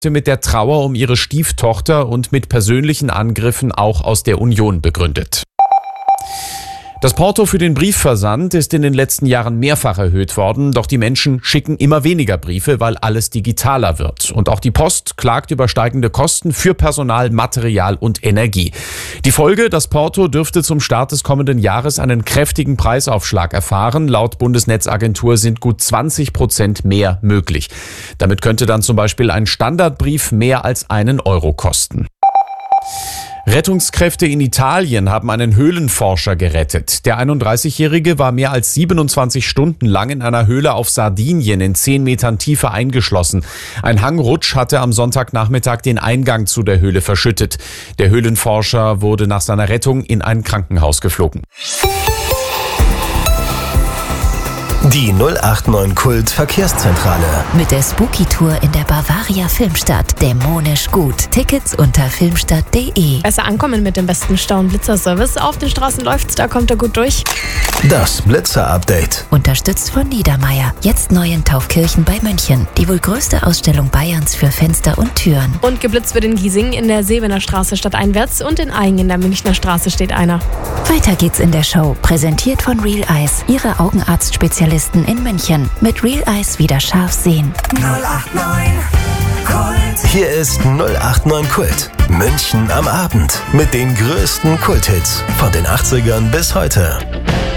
mit der Trauer um ihre Stieftochter und mit persönlichen Angriffen auch aus der Union begründet. Das Porto für den Briefversand ist in den letzten Jahren mehrfach erhöht worden, doch die Menschen schicken immer weniger Briefe, weil alles digitaler wird. Und auch die Post klagt über steigende Kosten für Personal, Material und Energie. Die Folge: Das Porto dürfte zum Start des kommenden Jahres einen kräftigen Preisaufschlag erfahren. Laut Bundesnetzagentur sind gut 20% mehr möglich. Damit könnte dann zum Beispiel ein Standardbrief mehr als €1 kosten. Rettungskräfte in Italien haben einen Höhlenforscher gerettet. Der 31-Jährige war mehr als 27 Stunden lang in einer Höhle auf Sardinien in 10 Metern Tiefe eingeschlossen. Ein Hangrutsch hatte am Sonntagnachmittag den Eingang zu der Höhle verschüttet. Der Höhlenforscher wurde nach seiner Rettung in ein Krankenhaus geflogen. Die 089 Kult Verkehrszentrale. Mit der Spooky-Tour in der Bavaria Filmstadt. Dämonisch gut. Tickets unter filmstadt.de. Besser ankommen mit dem besten Stau- und Blitzerservice. Auf den Straßen läuft's, da kommt er gut durch. Das Blitzer-Update. Unterstützt von Niedermeyer. Jetzt neu in Taufkirchen bei München. Die wohl größte Ausstellung Bayerns für Fenster und Türen. Und geblitzt wird in Giesing, in der Seebener Straße stadteinwärts, und in Aingen in der Münchner Straße steht einer. Weiter geht's in der Show. Präsentiert von Real Eyes. Ihre Augenarzt-Spezialisten in München. Mit Real Eyes wieder scharf sehen. 089 Kult. Hier ist 089 Kult. München am Abend. Mit den größten Kulthits von den 80ern bis heute.